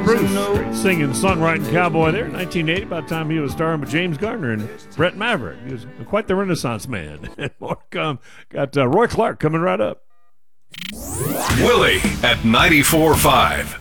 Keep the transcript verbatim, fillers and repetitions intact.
Bruce, great singing, songwriting cowboy there in nineteen eighty, by the time he was starring with James Gardner and Brett Maverick. He was quite the Renaissance man. And more to come. Got uh, Roy Clark coming right up. Willie at ninety-four point five.